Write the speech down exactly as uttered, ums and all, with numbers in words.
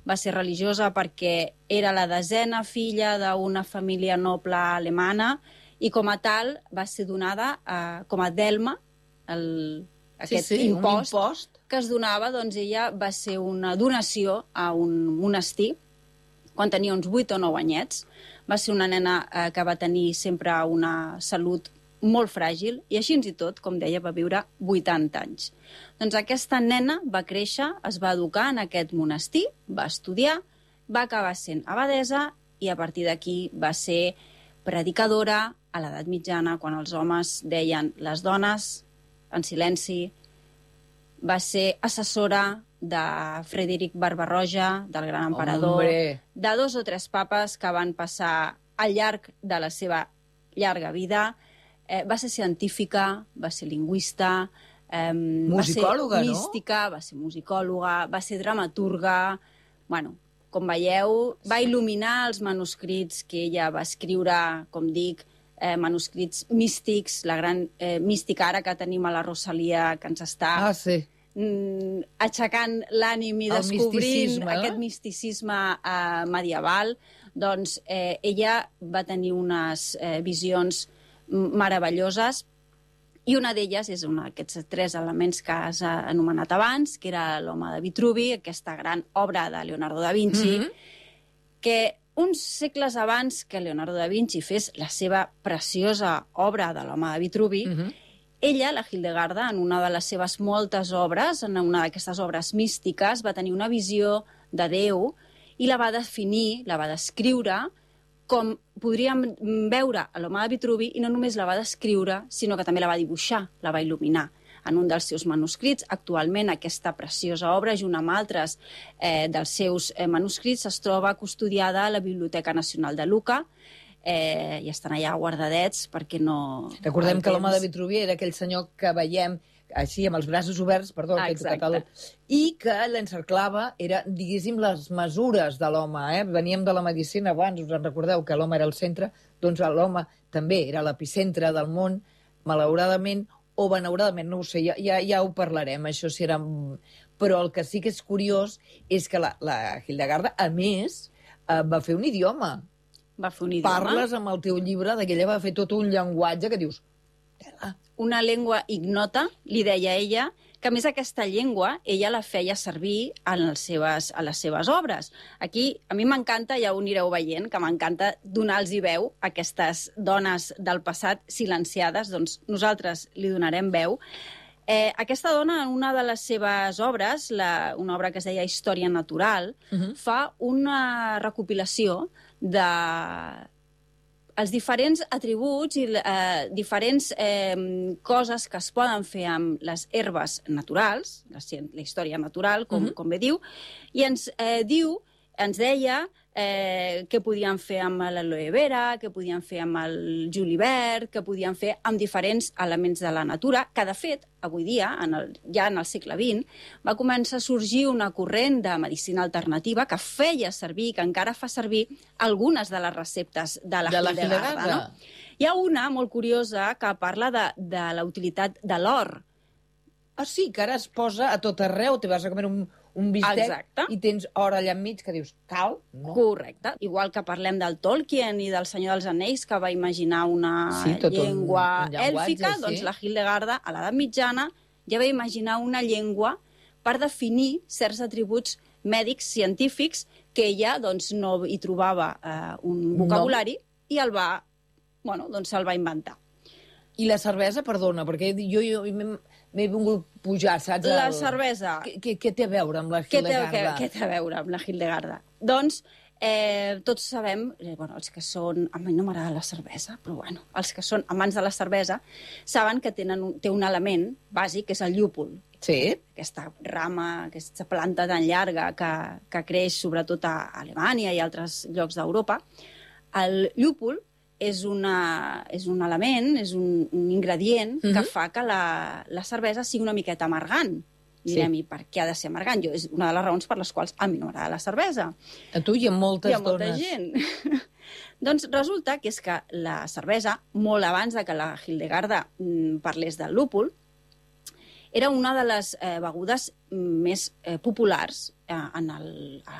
va ser religiosa perquè era la desena filla d'una família noble alemana i com a tal va ser donada eh, com a delma, el, aquest sí, sí, impost, impost que es donava, doncs ella va ser una donació a un monestir quan tenia uns vuit o nou anyets. Va ser una nena eh, que va tenir sempre una salut molt fràgil i així i tot, com deia, va viure vuitanta anys. Doncs aquesta nena va créixer, es va educar en aquest monestir, va estudiar, va acabar sent abadesa i a partir d'aquí va ser predicadora a l'edat mitjana, quan els homes deien les dones en silenci. Va ser assessora de Frederic Barba-roja, del gran emperador, Hombre. de dos o tres papes que van passar al llarg de la seva llarga vida. Eh, va ser científica, va ser lingüista, eh, musicòloga, va ser mística, no? va ser musicòloga, va ser dramaturga. Bueno, com veieu, va il·luminar els manuscrits que ella va escriure, com dic, eh, manuscrits místics, la gran eh, mística ara que tenim a la Rosalia, que ens està ah, sí. mm, aixecant l'ànim i El descobrint misticisme, aquest misticisme eh, medieval. Doncs eh, ella va tenir unes eh, visions meravelloses i una d'elles és un d'aquests tres elements que has anomenat abans, que era l'Home de Vitruvi, aquesta gran obra de Leonardo da Vinci, mm-hmm. que uns segles abans que Leonardo da Vinci fes la seva preciosa obra de l'Home de Vitruvi, mm-hmm. ella, la Hildegarda, en una de les seves moltes obres, en una d'aquestes obres místiques, va tenir una visió de Déu i la va definir, la va descriure com podríem veure a l'Home de Vitruvi, i no només la va descriure, sinó que també la va dibuixar, la va il·luminar en un dels seus manuscrits. Actualment aquesta preciosa obra, junt amb altres eh, dels seus eh, manuscrits, es troba custodiada a la Biblioteca Nacional de Lucca, eh, i estan allà guardadets perquè no... Recordem que l'Home de Vitruvi era aquell senyor que veiem així, amb els braços oberts, perdó, ah, que he tocat el... i que l'encerclava, era, diguéssim, les mesures de l'home, eh? Veníem de la medicina abans, us en recordeu que l'home era el centre, doncs l'home també era l'epicentre del món, malauradament, o benauradament, no ho sé, ja, ja, ja ho parlarem, això si era... Però el que sí que és curiós és que la, la Hildegarda, a més, eh, va fer un idioma. Va fer un idioma. Parles amb el teu llibre, d'aquella va fer tot un llenguatge que dius... Tela. Una llengua ignota, li deia ella, que a més aquesta llengua ella la feia servir en les seves, a les seves obres. Aquí a mi m'encanta, ja ho anireu veient, que m'encanta donar-los veu a aquestes dones del passat silenciades, doncs nosaltres li donarem veu. Eh, aquesta dona, en una de les seves obres, la, una obra que es deia Història Natural, uh-huh. fa una recopilació de... els diferents atributs i eh, diferents eh, coses que es poden fer amb les herbes naturals, la, la història natural, com, uh-huh. com bé diu, i ens eh, diu, ens deia eh, què podien fer amb l'aloe vera, què podien fer amb el julivert, què podien fer amb diferents elements de la natura, que de fet, avui dia, en el, ja en el segle vint, va començar a sorgir una corrent de medicina alternativa que feia servir, que encara fa servir, algunes de les receptes de la Hildegarda. No? Hi ha una molt curiosa que parla de, de la utilitat de l'or. Ah, sí, que ara es posa a tot arreu, te vas a comer un, un bistec Exacte. I tens or allà enmig que dius, cal? No. Correcte. Igual que parlem del Tolkien i del Senyor dels Anells, que va imaginar una sí, llengua un, un èlfica, sí. doncs la Hildegarda, a l'edat mitjana, ja va imaginar una llengua per definir certs atributs mèdics, científics, que ella doncs, no hi trobava eh, un vocabulari no. i el va, bueno, doncs se'l va inventar. I la cervesa, perdona, perquè jo, jo m'he vingut pujar, saps? El... La cervesa... Què, què té a veure amb la Hildegarda? Què té, què, què té a veure amb la Hildegarda? Doncs eh, tots sabem, eh, bueno, els que són... A mi no m'agrada la cervesa, però bueno, els que són amants de la cervesa saben que tenen un, té un element bàsic, que és el llúpol. Sí. Aquesta rama, aquesta planta tan llarga que, que creix sobretot a Alemanya i altres llocs d'Europa. El llúpol és, una, és un element, és un, un ingredient uh-huh. que fa que la, la cervesa sigui una miqueta amargant. I sí. direm, i per què ha de ser amargant? Jo, és una de les raons per les quals a mi no m'agrada la cervesa. A tu hi ha moltes dones. Hi ha molta dones. gent. Doncs resulta que és que la cervesa, molt abans de que la Hildegarda mm, parlés del lúpul, era una de les eh, begudes més eh, populars eh, en el,